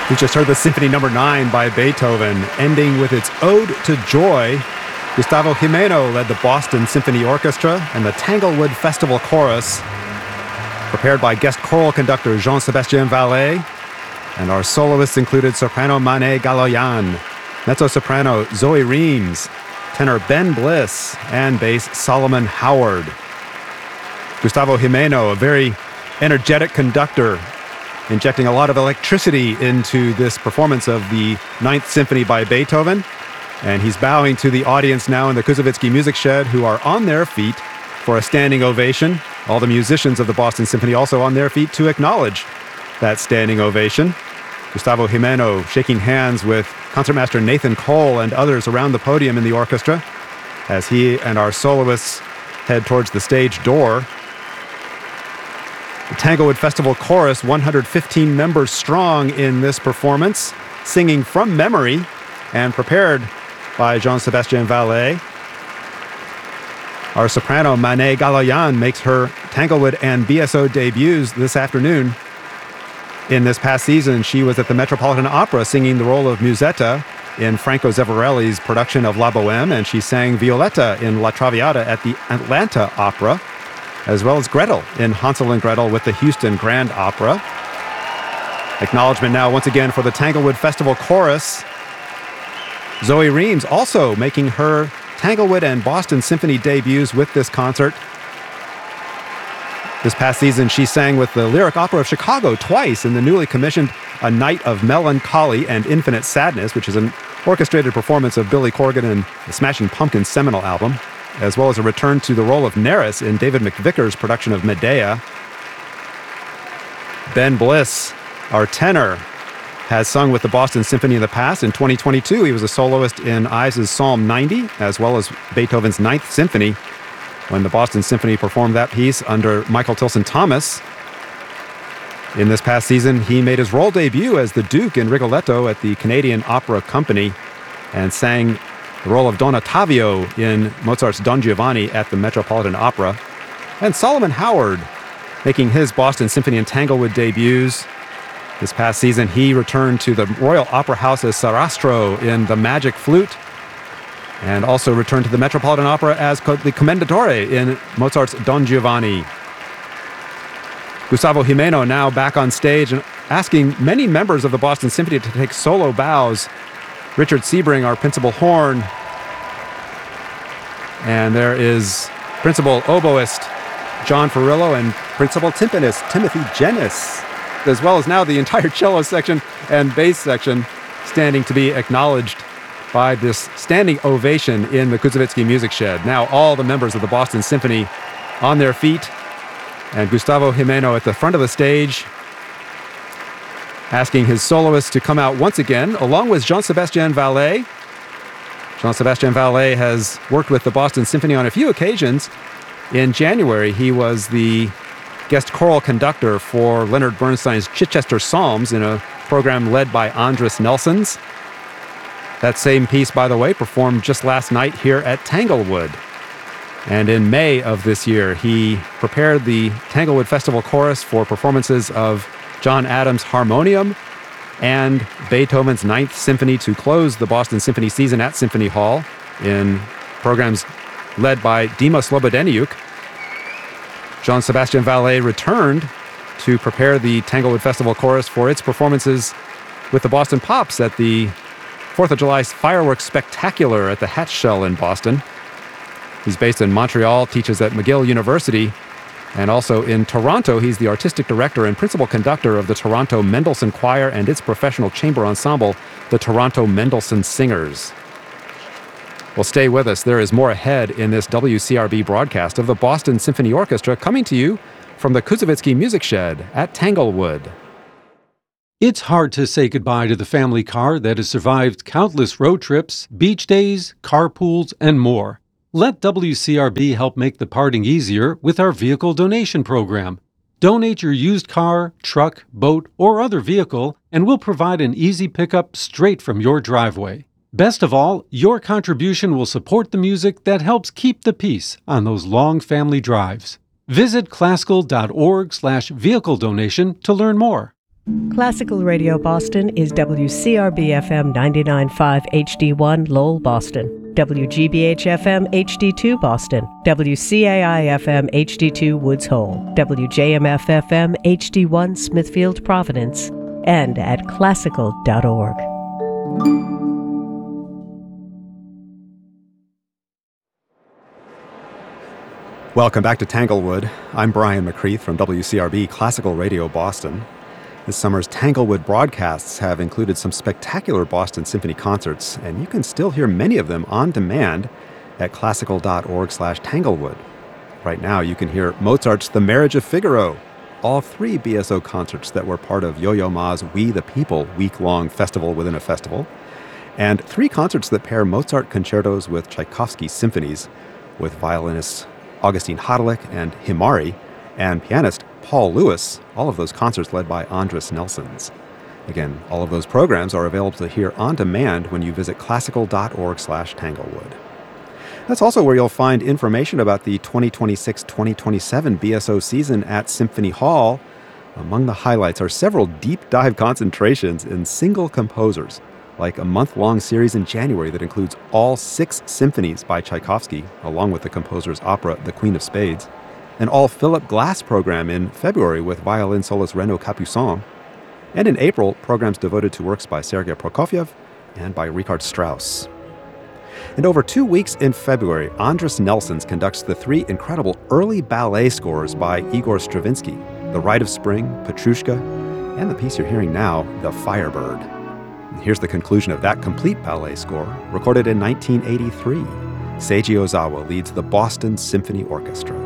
We just heard the Symphony No. 9 by Beethoven, ending with its Ode to Joy. Gustavo Gimeno led the Boston Symphony Orchestra and the Tanglewood Festival Chorus, prepared by guest choral conductor Jean-Sébastien Vallet, and our soloists included soprano Mané Galoyan, mezzo-soprano Zoe Reams, tenor Ben Bliss, and bass Solomon Howard. Gustavo Gimeno, a very energetic conductor, injecting a lot of electricity into this performance of the Ninth Symphony by Beethoven. And he's bowing to the audience now in the Kuzovitsky Music Shed, who are on their feet for a standing ovation. All the musicians of the Boston Symphony also on their feet to acknowledge that standing ovation. Gustavo Gimeno shaking hands with concertmaster Nathan Cole and others around the podium in the orchestra as he and our soloists head towards the stage door. The Tanglewood Festival Chorus, 115 members strong in this performance, singing from memory and prepared by Jean-Sébastien Vallet. Our soprano Mané Galoyan makes her Tanglewood and BSO debuts this afternoon. In this past season, she was at the Metropolitan Opera singing the role of Musetta in Franco Zeffirelli's production of La Bohème, and she sang Violetta in La Traviata at the Atlanta Opera, as well as Gretel in Hansel and Gretel with the Houston Grand Opera. Acknowledgement now once again for the Tanglewood Festival Chorus. Zoe Reams also making her Tanglewood and Boston Symphony debuts with this concert. This past season, she sang with the Lyric Opera of Chicago twice in the newly commissioned A Night of Melancholy and Infinite Sadness, which is an orchestrated performance of Billy Corgan and the Smashing Pumpkins' seminal album, as well as a return to the role of Neris in David McVicker's production of Medea. Ben Bliss, our tenor, has sung with the Boston Symphony in the past. In 2022, he was a soloist in Ives' Psalm 90, as well as Beethoven's Ninth Symphony, when the Boston Symphony performed that piece under Michael Tilson Thomas. In this past season, he made his role debut as the Duke in Rigoletto at the Canadian Opera Company and sang the role of Don Ottavio in Mozart's Don Giovanni at the Metropolitan Opera. And Solomon Howard making his Boston Symphony and Tanglewood debuts. This past season, he returned to the Royal Opera House as Sarastro in The Magic Flute, and also returned to the Metropolitan Opera as the Commendatore in Mozart's Don Giovanni. Gustavo Gimeno now back on stage and asking many members of the Boston Symphony to take solo bows. Richard Sebring, our principal horn, and there is principal oboist John Ferrillo and principal timpanist Timothy Jennis, as well as now the entire cello section and bass section standing to be acknowledged by this standing ovation in the Kuzovitsky Music Shed. Now all the members of the Boston Symphony on their feet, and Gustavo Gimeno at the front of the stage, asking his soloists to come out once again, along with Jean-Sébastien Vallet. Jean-Sébastien Vallet has worked with the Boston Symphony on a few occasions. In January, he was the guest choral conductor for Leonard Bernstein's Chichester Psalms in a program led by Andris Nelsons. That same piece, by the way, performed just last night here at Tanglewood. And in May of this year, he prepared the Tanglewood Festival Chorus for performances of John Adams' Harmonium and Beethoven's Ninth Symphony to close the Boston Symphony season at Symphony Hall in programs led by Dima Slobodeniuk. Jean-Sébastien Vallet returned to prepare the Tanglewood Festival Chorus for its performances with the Boston Pops at the 4th of July Fireworks Spectacular at the Hatch Shell in Boston. He's based in Montreal, teaches at McGill University, and also in Toronto, he's the artistic director and principal conductor of the Toronto Mendelssohn Choir and its professional chamber ensemble, the Toronto Mendelssohn Singers. Well, stay with us. There is more ahead in this WCRB broadcast of the Boston Symphony Orchestra, coming to you from the Kuzovitsky Music Shed at Tanglewood. It's hard to say goodbye to the family car that has survived countless road trips, beach days, carpools, and more. Let WCRB help make the parting easier with our vehicle donation program. Donate your used car, truck, boat, or other vehicle, and we'll provide an easy pickup straight from your driveway. Best of all, your contribution will support the music that helps keep the peace on those long family drives. Visit classical.org/vehicle donation to learn more. Classical Radio Boston is WCRB-FM 99.5 HD1 Lowell, Boston, WGBH-FM HD2 Boston, WCAI-FM HD2 Woods Hole, WJMF-FM HD1 Smithfield, Providence, and at classical.org. Welcome back to Tanglewood. I'm Brian McCreath from WCRB Classical Radio Boston. This summer's Tanglewood broadcasts have included some spectacular Boston Symphony concerts, and you can still hear many of them on demand at classical.org/Tanglewood. Right now, you can hear Mozart's The Marriage of Figaro, all three BSO concerts that were part of Yo-Yo Ma's We the People week-long festival within a festival, and three concerts that pair Mozart concertos with Tchaikovsky symphonies, with violinists Augustine Hadalik and Himari, and pianist Paul Lewis, all of those concerts led by Andris Nelsons. Again, all of those programs are available to hear on demand when you visit classical.org/Tanglewood. That's also where you'll find information about the 2026-2027 BSO season at Symphony Hall. Among the highlights are several deep dive concentrations in single composers, like a month-long series in January that includes all 6 symphonies by Tchaikovsky, along with the composer's opera The Queen of Spades, an all-Philip Glass program in February with violin soloist Renaud Capuçon, and in April, programs devoted to works by Sergei Prokofiev and by Richard Strauss. And over 2 weeks in February, Andris Nelsons conducts the 3 incredible early ballet scores by Igor Stravinsky, The Rite of Spring, Petrushka, and the piece you're hearing now, The Firebird. And here's the conclusion of that complete ballet score, recorded in 1983. Seiji Ozawa leads the Boston Symphony Orchestra.